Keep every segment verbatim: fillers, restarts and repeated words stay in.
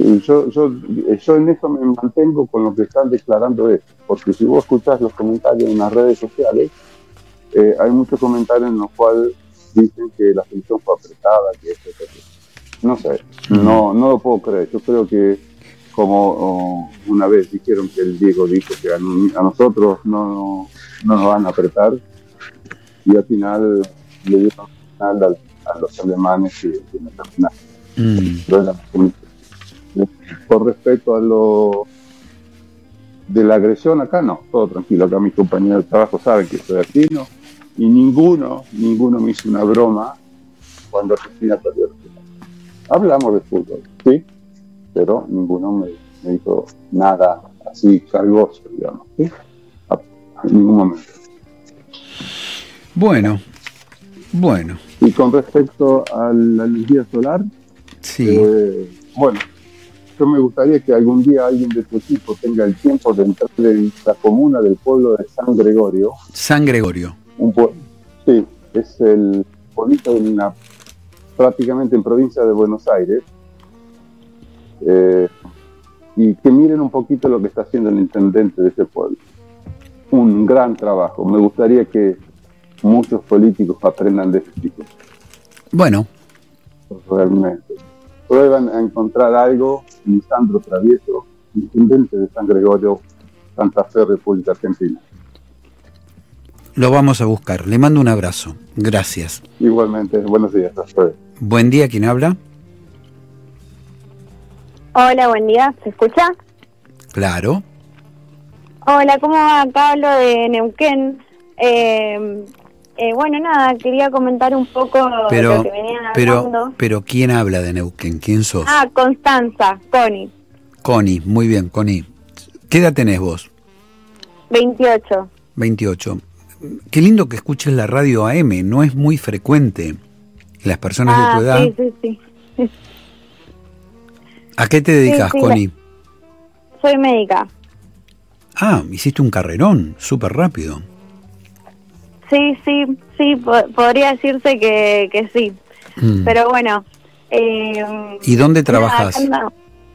yo, yo, yo en eso me mantengo con lo que están declarando esto, porque si vos escuchás los comentarios en las redes sociales, eh, hay muchos comentarios en los cuales dicen que la selección fue apretada, que esto, que esto. No sé, no, no lo puedo creer. Yo creo que, como oh, una vez dijeron que el Diego dijo que a, a nosotros no, no nos van a apretar, y al final le dieron final a, a los alemanes que, que no terminaron. Mm. Por respecto a lo de la agresión acá, no, todo tranquilo. Acá mis compañeros de trabajo saben que soy argentino y ninguno, ninguno me hizo una broma cuando Argentina perdió. Hablamos de fútbol, sí, pero ninguno me, me dijo nada así cargoso, digamos, ¿sí? A, en ningún momento. Bueno, bueno. Y con respecto a la energía solar, sí. Eh, bueno, yo me gustaría que algún día alguien de tu equipo tenga el tiempo de entrar en la comuna del pueblo de San Gregorio. San Gregorio. Un pueblo, sí, es el pueblito de una, prácticamente en provincia de Buenos Aires. Eh, y que miren un poquito lo que está haciendo el intendente de ese pueblo. Un gran trabajo. Me gustaría que muchos políticos aprendan de este tipo. Bueno. Realmente. Prueban a encontrar algo. Lisandro Travieso, intendente de San Gregorio, Santa Fe, República Argentina. Lo vamos a buscar. Le mando un abrazo. Gracias. Igualmente. Buenos días. Buen día. ¿Quién habla? Hola, buen día. ¿Se escucha? Claro. Hola, ¿cómo va? Acá hablo de Neuquén. Eh, eh, bueno, nada, quería comentar un poco pero, de lo que venían hablando. Pero, pero, ¿quién habla de Neuquén? ¿Quién sos? Ah, Constanza, Connie. Connie, muy bien, Connie. ¿Qué edad tenés vos? veintiocho. veintiocho. Qué lindo que escuches la radio A M, no es muy frecuente. Las personas ah, de tu edad... sí, sí, sí. ¿A qué te dedicas, sí, sí, Connie? La... Soy médica. Ah, hiciste un carrerón, súper rápido. Sí, sí, sí, po- podría decirse que, que sí. Mm. Pero bueno. Eh, ¿Y dónde trabajas? No.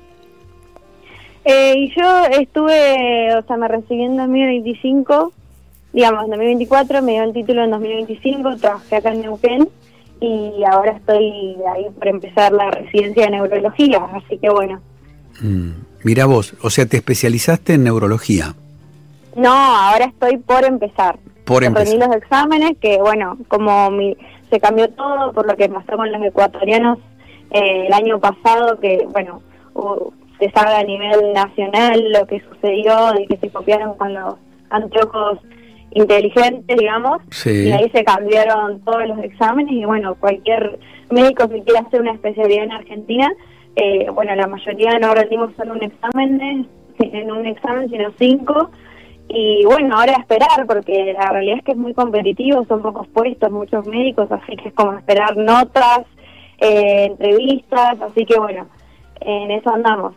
Eh, y yo estuve, o sea, me recibí en dos mil veinticinco, digamos, en dos mil veinticuatro, me dio el título en dos mil veinticinco, trabajé acá en Neuquén y ahora estoy ahí por empezar la residencia de neurología, así que bueno. Mm. Mira vos, o sea, te especializaste en neurología. No, ahora estoy por empezar. Por empezar. Aprendí los exámenes, que bueno, como mi, se cambió todo por lo que pasó con los ecuatorianos eh, el año pasado, que bueno, uh, se sabe a nivel nacional lo que sucedió, de que se copiaron con los anteojos inteligentes, digamos, sí. Y ahí se cambiaron todos los exámenes y bueno, cualquier médico que quiera hacer una especialidad en Argentina, eh, bueno, la mayoría no rendimos solo un examen, en un examen, sino cinco. Y bueno, ahora esperar, porque la realidad es que es muy competitivo, son pocos puestos, muchos médicos, así que es como esperar notas, eh, entrevistas, así que bueno, en eso andamos.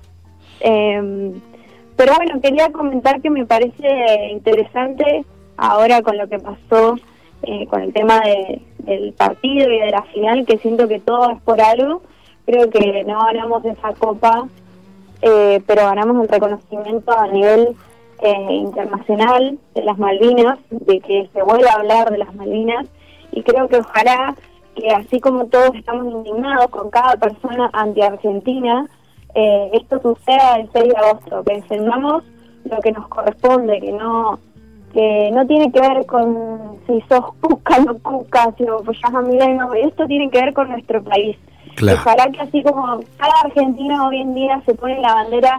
Eh, pero bueno, quería comentar que me parece interesante ahora con lo que pasó, eh, con el tema de, del partido y de la final, que siento que todo es por algo. Creo que no ganamos esa copa, eh, pero ganamos el reconocimiento a nivel Eh, internacional de las Malvinas, de que se vuelva a hablar de las Malvinas, y creo que ojalá que así como todos estamos indignados con cada persona anti-argentina, eh, esto suceda el seis de agosto, que defendamos lo que nos corresponde, que no que no tiene que ver con si sos cuca, no cuca, si apoyás a Milei, no, esto tiene que ver con nuestro país. Claro. Ojalá que así como cada argentino hoy en día se pone la bandera,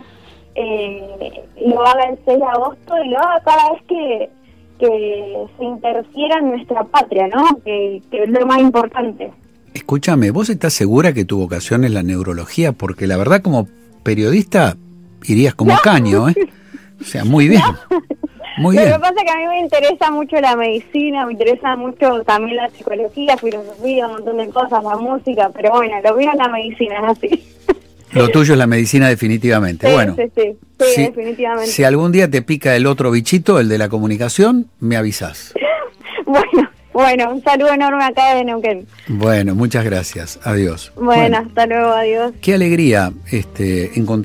Eh, lo haga el seis de agosto y lo haga cada vez que, que se interfiera en nuestra patria, ¿no? Que, que es lo más importante. Escúchame, ¿vos estás segura que tu vocación es la neurología? Porque la verdad, como periodista, irías como no. caño, ¿eh? O sea, muy bien. No. Muy lo bien. Lo que pasa es que a mí me interesa mucho la medicina, me interesa mucho también la psicología, filosofía, un montón de cosas, la música, pero bueno, lo mío es la medicina, es así. Lo tuyo es la medicina definitivamente. Sí, bueno, sí, sí, sí, si, definitivamente. Si algún día te pica el otro bichito, el de la comunicación, me avisás. bueno, bueno, un saludo enorme acá de Neuquén. Bueno, muchas gracias. Adiós. Bueno, bueno, hasta luego, adiós. Qué alegría este encontrar